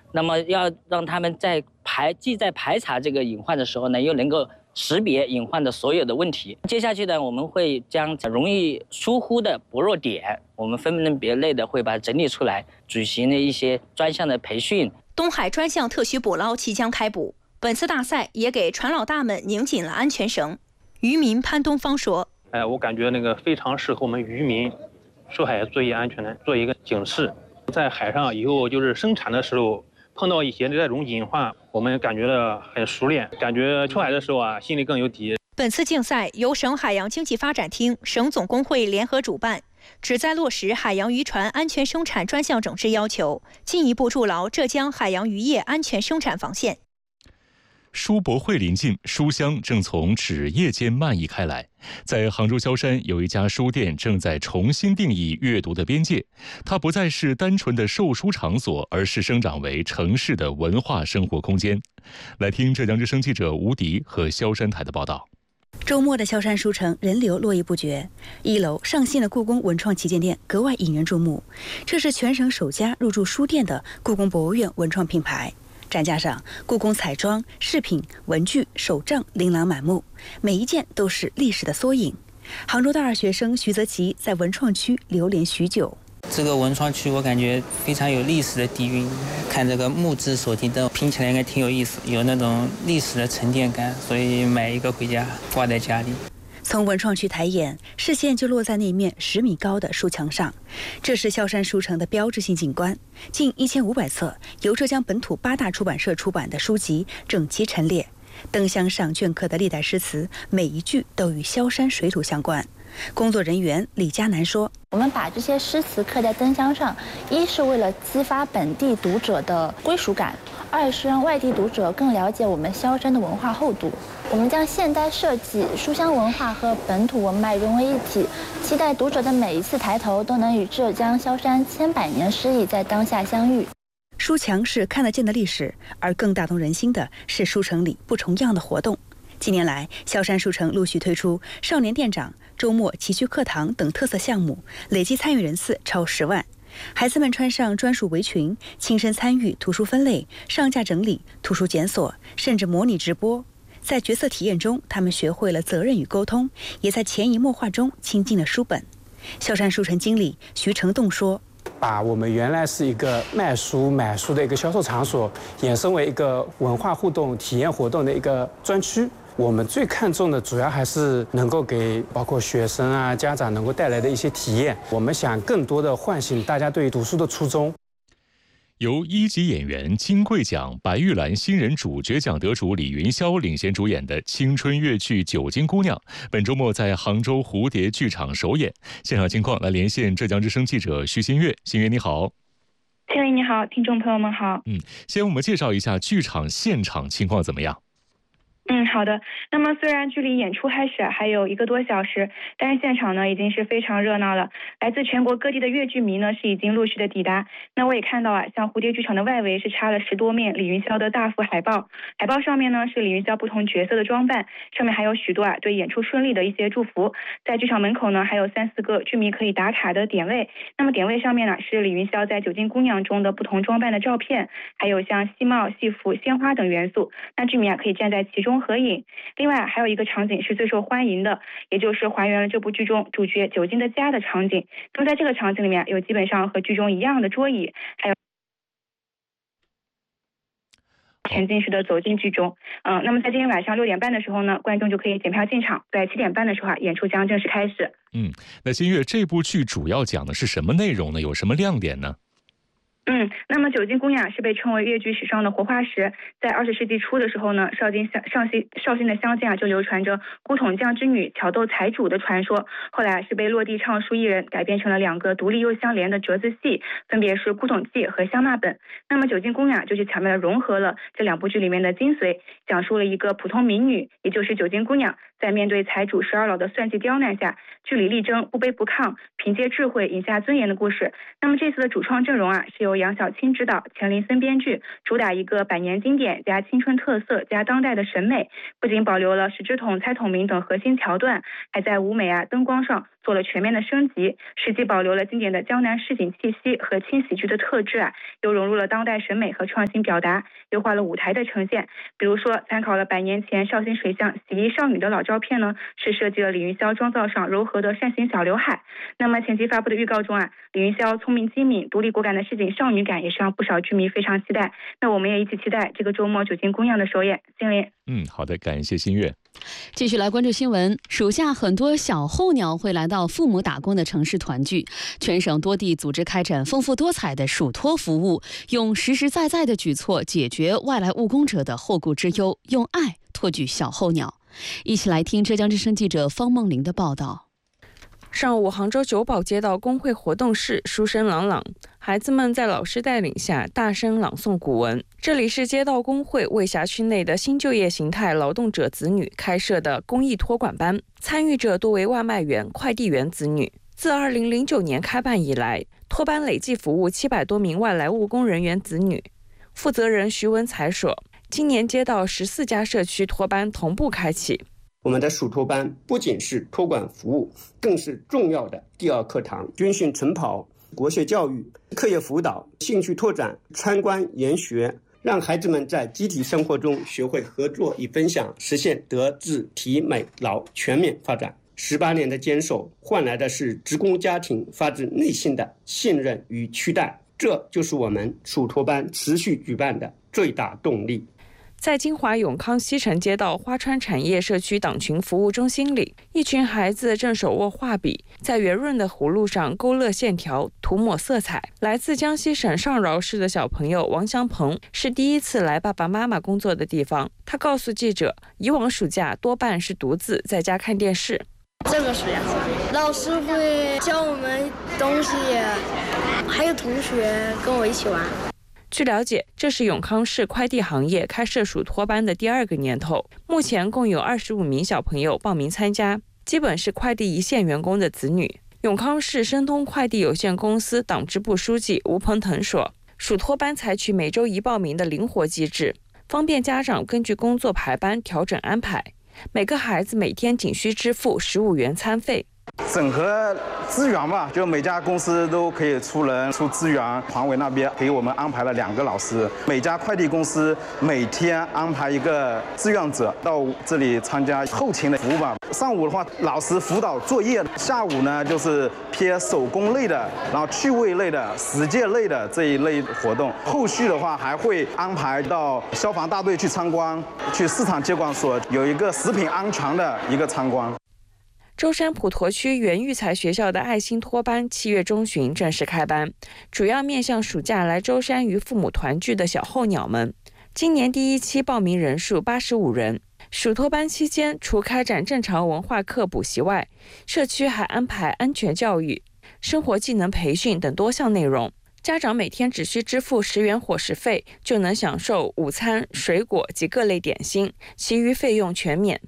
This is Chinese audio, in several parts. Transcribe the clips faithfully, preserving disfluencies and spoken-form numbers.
那么要让他们在排既在排查这个隐患的时候呢，又能够识别隐患的所有的问题。接下去呢，我们会将容易疏忽的薄弱点，我们分门别类的会把它整理出来，举行了一些专项的培训。 东海专项特许捕捞即将开捕，本次大赛也给船老大们拧紧了安全绳。渔民潘东方说：“ 哎，我感觉那个非常适合我们渔民出海作业安全的做一个警示，在海上以后就是生产的时候。”碰到一些这种隐患，我们感觉到很熟练，感觉出海的时候啊，心里更有底。 本次竞赛由省海洋经济发展厅、省总工会联合主办，旨在落实海洋渔船安全生产专项整治要求，进一步筑牢浙江海洋渔业安全生产防线。 书博会临近，书香正从纸页间漫溢开来。在杭州萧山，有一家书店正在重新定义阅读的边界，它不再是单纯的售书场所，而是生长为城市的文化生活空间。来听浙江之声记者吴迪和萧山台的报道。 周末的萧山书城人流络绎不绝，一楼上新的故宫文创旗舰店格外引人注目。这是全省首家入驻书店的故宫博物院文创品牌。展架上，故宫彩妆、饰品、文具、手账琳琅满目，每一件都是历史的缩影。杭州大二学生徐泽奇在文创区流连许久。 这个文创区我感觉非常有历史的底蕴，看这个木质手提灯拼起来应该挺有意思，有那种历史的沉淀感，所以买一个回家挂在家里。 从文创区抬眼，视线就落在那面十米高的书墙上。这是萧山书城的标志性景观，近一千五百册由浙江本土八大出版社出版的书籍整齐陈列，灯箱上镌刻的历代诗词，每一句都与萧山水土相关。工作人员李佳楠说：“ 我们把这些诗词刻在灯箱上，一是为了激发本地读者的归属感，二是让外地读者更了解我们萧山的文化厚度。我们将现代设计、书香文化和本土文脉融为一体，期待读者的每一次抬头都能与浙江萧山千百年诗意在当下相遇。” 书墙是看得见的历史，而更打动人心的是书城里不重样的活动。近年来，萧山书城陆续推出少年店长、周末奇趣课堂等特色项目，累计参与人次超十万。孩子们穿上专属围裙，亲身参与图书分类、上架整理、图书检索，甚至模拟直播。在角色体验中，他们学会了责任与沟通，也在潜移默化中亲近了书本。萧山书城经理徐成栋说：“ 把我们原来是一个卖书、买书的一个销售场所，衍生为一个文化互动、体验活动的一个专区。我们最看重的主要还是能够给包括学生啊、家长能够带来的一些体验。我们想更多的唤醒大家对于读书的初衷。” 由一级演员金桂奖、白玉兰新人主角奖得主李云霄领衔主演的青春粤剧《九金姑娘》，本周末在杭州蝴蝶剧场首演。现场情况来连线浙江之声记者徐新月。新月你好。 千里你好，听众朋友们好。 嗯，先为我们介绍一下剧场现场情况怎么样？ 嗯，好的。那么虽然距离演出开始还有一个多小时，但是现场呢已经是非常热闹了。来自全国各地的粤剧迷呢是已经陆续的抵达。那我也看到啊，像蝴蝶剧场的外围是插了十多面李云霄的大幅海报，海报上面呢是李云霄不同角色的装扮，上面还有许多啊对演出顺利的一些祝福。在剧场门口呢还有三四个剧迷可以打卡的点位，那么点位上面呢是李云霄在《九金姑娘》中的不同装扮的照片，还有像戏帽、戏服、鲜花等元素。那剧迷啊可以站在其中合影。另外还有一个场景是最受欢迎的，也就是还原了这部剧中主角九金的家的场景。那么在这个场景里面有基本上和剧中一样的桌椅，还有沉浸式的走进剧中。嗯，那么在今天晚上六点半的时候呢，观众就可以检票进场。在七点半的时候啊，演出将正式开始。 嗯，那新月，这部剧主要讲的是什么内容呢？有什么亮点呢？ 嗯，那么《九金姑娘》是被称为粤剧史上的活化石。在二十世纪初的时候呢，绍兴乡绍兴绍兴的乡间啊，就流传着姑统将之女巧斗财主的传说。后来是被落地唱书艺人改编成了两个独立又相连的折子戏，分别是《姑统记》和《香骂本》。那么《九金姑娘》就是巧妙的融合了这两部剧里面的精髓，讲述了一个普通民女，也就是九金姑娘，在面对财主十二老的算计刁难下，据理力争，不卑不亢，凭借智慧赢下尊严的故事。那么这次的主创阵容啊，是由杨晓清执导，钱林森编剧，主打一个百年经典加青春特色加当代的审美，不仅保留了石之统、蔡统明等核心桥段，还在舞美啊、灯光上做了全面的升级，实际保留了经典的江南市井气息和轻喜剧的特质啊，又融入了当代审美和创新表达，优化了舞台的呈现。比如说，参考了百年前绍兴水巷洗衣少女的老照片呢，是设计了李云霄妆造上柔和的扇形小刘海。那么前期发布的预告中啊，李云霄聪明机敏、独立果敢的市井少女感也是让不少剧迷非常期待。那我们也一起期待这个周末九金公样的首演。金玲， 嗯，好的，感谢新月。 继续来关注新闻。暑假很多小候鸟会来到父母打工的城市团聚，全省多地组织开展丰富多彩的暑托服务，用实实在在的举措解决外来务工者的后顾之忧，用爱托举小候鸟。一起来听浙江之声记者方梦玲的报道。 上午，杭州九堡街道公会活动室书声朗朗，孩子们在老师带领下大声朗诵古文。这里是街道工会为辖区内的新就业形态劳动者子女开设的公益托管班，参与者多为外卖员、快递员子女。自二零零九年开办以来，托班累计服务七百多名外来务工人员子女。负责人徐文才说，今年街道十四家社区托班同步开启。 我们的暑托班不仅是托管服务，更是重要的第二课堂。军训晨跑、国学教育、课业辅导、兴趣拓展、参观研学，让孩子们在集体生活中学会合作与分享，实现德智体美劳全面发展。十八年的坚守，换来的是职工家庭发自内心的信任与期待，这就是我们暑托班持续举办的最大动力。 在金华永康西城街道花川产业社区党群服务中心里，一群孩子正手握画笔，在圆润的葫芦上勾勒线条、涂抹色彩。来自江西省上饶市的小朋友王祥鹏是第一次来爸爸妈妈工作的地方。他告诉记者，以往暑假多半是独自在家看电视。 这个暑假老师会教我们东西，还有同学跟我一起玩。 据了解，这是永康市快递行业开设暑托班的第二个年头，目前共有二十五名小朋友报名参加，基本是快递一线员工的子女。永康市申通快递有限公司党支部书记吴鹏腾说，暑托班采取每周一报名的灵活机制，方便家长根据工作排班调整安排。每个孩子每天仅需支付十五元餐费。 整合资源吧，就每家公司都可以出人出资源。黄委那边给我们安排了两个老师，每家快递公司每天安排一个志愿者到这里参加后勤的服务吧。上午的话，老师辅导作业；下午呢，就是偏手工类的，然后趣味类的、实践类的这一类活动。后续的话，还会安排到消防大队去参观，去市场监管所有一个食品安全的一个参观。 舟山普陀区原育才学校的爱心托班七月中旬正式开班，主要面向暑假来舟山与父母团聚的小候鸟们。今年第一期报名人数八十五人。暑托班期间，除开展正常文化课补习外，社区还安排安全教育、生活技能培训等多项内容。家长每天只需支付十元伙食费，就能享受午餐、水果及各类点心，其余费用全免。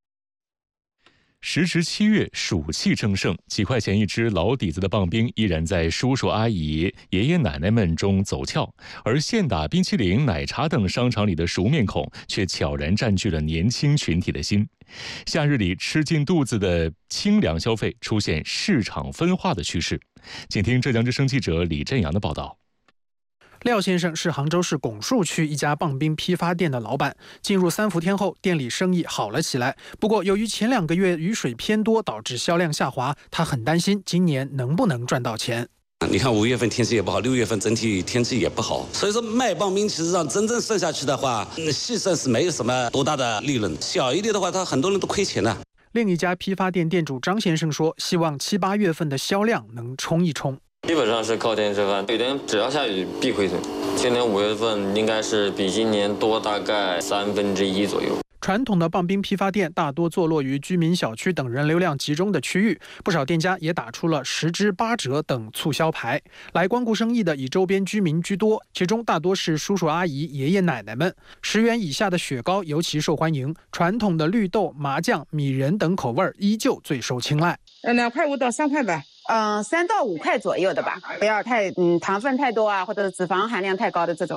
时值七月，暑气正盛，几块钱一只老底子的棒冰依然在叔叔阿姨、爷爷奶奶们中走俏，而现打、冰淇淋、奶茶等商场里的熟面孔却悄然占据了年轻群体的心。夏日里吃进肚子的清凉消费出现市场分化的趋势。请听浙江之声记者李振阳的报道。 廖先生是杭州市拱墅区一家棒冰批发店的老板，进入三伏天后，店里生意好了起来。不过，由于前两个月雨水偏多，导致销量下滑，他很担心今年能不能赚到钱。 你看五月份天气也不好，六月份整体天气也不好，所以说卖棒冰其实上真正剩下去的话，细算是没有什么多大的利润，小一点的话，他很多人都亏钱的。 另一家批发店店主张先生说，希望七八月份的销量能冲一冲。 基本上是靠天吃饭，有点只要下雨必亏损。今年五月份应该是比今年多大概三分之一左右。 传统的棒冰批发店大多坐落于居民小区等人流量集中的区域，不少店家也打出了十支八折等促销牌。来光顾生意的以周边居民居多，其中大多是叔叔阿姨、爷爷奶奶们。十元以下的雪糕尤其受欢迎，传统的绿豆、麻酱、米仁等口味依旧最受青睐。 呃，两块五到三块吧。嗯、呃，三到五块左右的吧，不要太嗯糖分太多啊，或者脂肪含量太高的这种。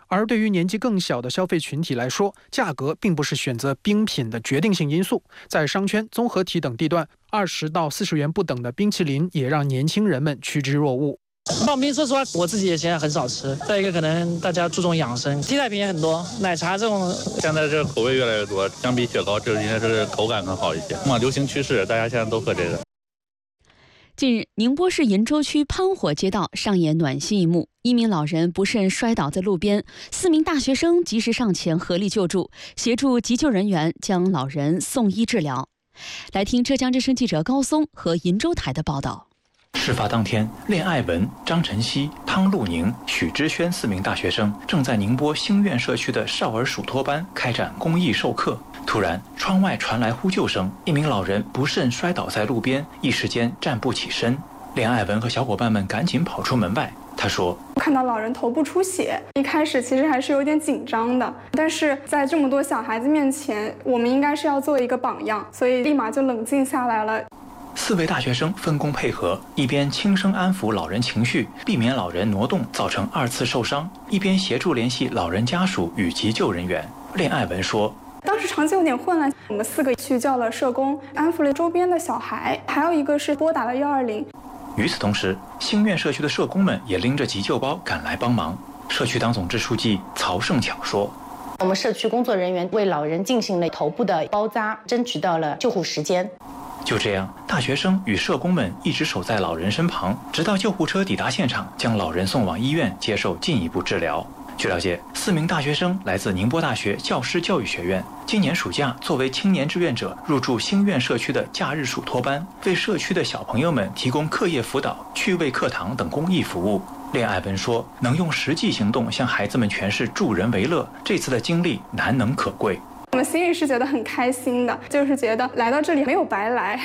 而对于年纪更小的消费群体来说，价格并不是选择冰品的决定性因素。在商圈、综合体等地段，二十到四十元不等的冰淇淋也让年轻人们趋之若鹜。 棒冰说实话，我自己也现在很少吃。再一个，可能大家注重养生，替代品也很多，奶茶这种。 现在这口味越来越多，相比雪糕，这应该是口感更好一些。嘛，流行趋势，大家现在都喝这个。 近日，宁波市鄞州区潘火街道上演暖心一幕，一名老人不慎摔倒在路边，四名大学生及时上前合力救助，协助急救人员将老人送医治疗。来听浙江之声记者高松和鄞州台的报道。 事发当天，练爱文、张晨曦、汤露宁、许之轩四名大学生正在宁波兴苑社区的少儿属托班开展公益授课。突然，窗外传来呼救声，一名老人不慎摔倒在路边，一时间站不起身。练爱文和小伙伴们赶紧跑出门外。他说：“ 看到老人头部出血，一开始其实还是有点紧张的，但是在这么多小孩子面前，我们应该是要做一个榜样，所以立马就冷静下来了。” 四位大学生分工配合，一边轻声安抚老人情绪，避免老人挪动造成二次受伤，一边协助联系老人家属与急救人员。练爱文说：“ 当时场景有点混乱，我们四个去叫了社工，安抚了周边的小孩，还有一个是拨打了幺二零。” 与此同时，兴苑社区的社工们也拎着急救包赶来帮忙。社区党总支书记曹胜巧说：“ 我们社区工作人员为老人进行了头部的包扎，争取到了救护时间。” 就这样，大学生与社工们一直守在老人身旁，直到救护车抵达现场，将老人送往医院接受进一步治疗。据了解，四名大学生来自宁波大学教师教育学院，今年暑假作为青年志愿者入驻兴苑社区的假日属托班，为社区的小朋友们提供课业辅导、趣味课堂等公益服务。练爱文说，能用实际行动向孩子们诠释助人为乐，这次的经历难能可贵。 我们心里是觉得很开心的，就是觉得来到这里没有白来。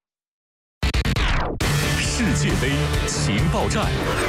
世界杯情报站。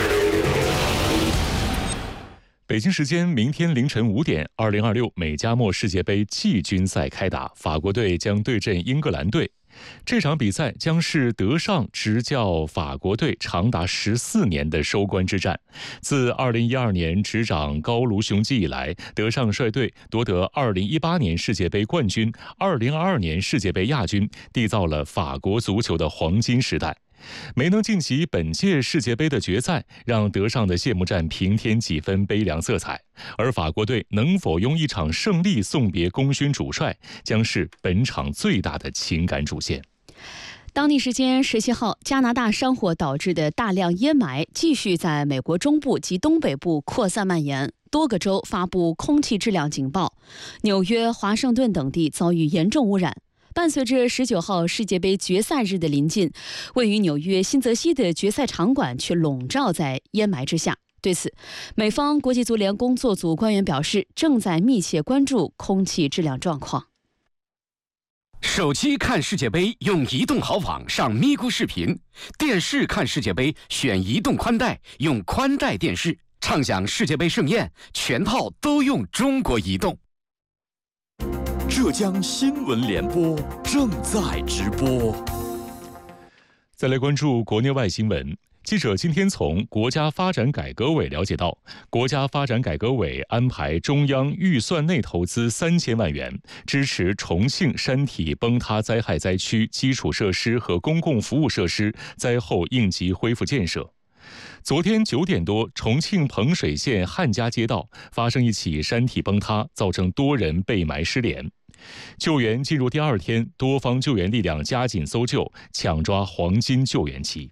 北京时间明天凌晨五点，二零二六美加墨世界杯季军赛开打，法国队将对阵英格兰队。这场比赛将是德尚执教法国队长达十四年的收官之战。自二零一二年执掌高卢雄鸡以来，德尚率队夺得二零一八年世界杯冠军、二零二二年世界杯亚军，缔造了法国足球的黄金时代。没能晋级本届世界杯的决赛，让德尚的谢幕战平添几分悲凉色彩。而法国队能否用一场胜利送别功勋主帅，将是本场最大的情感主线。 当地时间十七号，加拿大山火导致的大量烟霾继续在美国中部及东北部扩散蔓延，多个州发布空气质量警报，纽约、华盛顿等地遭遇严重污染。伴随着十九号世界杯决赛日的临近，位于纽约新泽西的决赛场馆却笼罩在烟霾之下。对此，美方国际足联工作组官员表示，正在密切关注空气质量状况。 手机看世界杯用移动好网上咪咕视频，电视看世界杯选移动宽带，用宽带电视畅享世界杯盛宴，全套都用中国移动。 浙江新闻联播正在直播。 再来关注国内外新闻。记者今天从国家发展改革委了解到，国家发展改革委安排中央预算内投资三千万元，支持重庆山体崩塌灾害灾区基础设施和公共服务设施灾后应急恢复建设。昨天九点多，重庆彭水县汉家街道发生一起山体崩塌，造成多人被埋失联。救援进入第二天，多方救援力量加紧搜救，抢抓黄金救援期。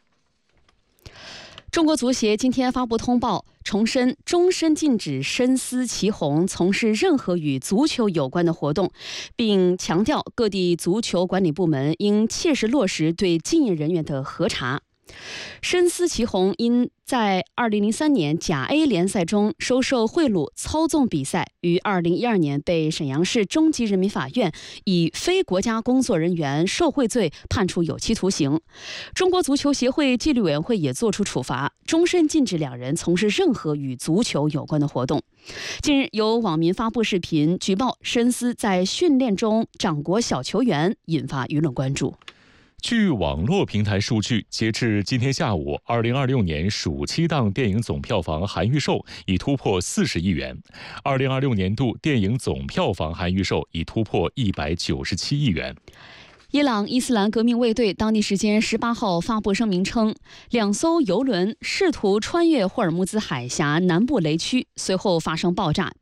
中国足协今天发布通报，重申终身禁止申思齐红从事任何与足球有关的活动，并强调各地足球管理部门应切实落实对竞业人员的核查。申思齐红因在二零零三年甲 A 联赛中收受贿赂、操纵比赛，于二零一二年被沈阳市中级人民法院以非国家工作人员受贿罪判处有期徒刑。中国足球协会纪律委员会也作出处罚，终身禁止两人从事任何与足球有关的活动。近日，有网民发布视频举报申思在训练中掌掴小球员，引发舆论关注。 据网络平台数据，截至今天下午，二零二六年暑期档电影总票房含预售已突破四十亿元，二零二六年度电影总票房含预售已突破一百九十七亿元。 伊朗伊斯兰革命卫队当地时间十八号发布声明称，两艘油轮试图穿越霍尔木兹海峡南部雷区，随后发生爆炸，